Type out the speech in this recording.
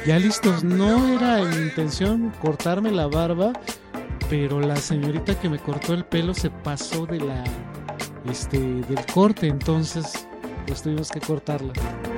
Ya listos, no era mi intención cortarme la barba, pero la señorita que me cortó el pelo se pasó del corte, entonces pues tuvimos que cortarla.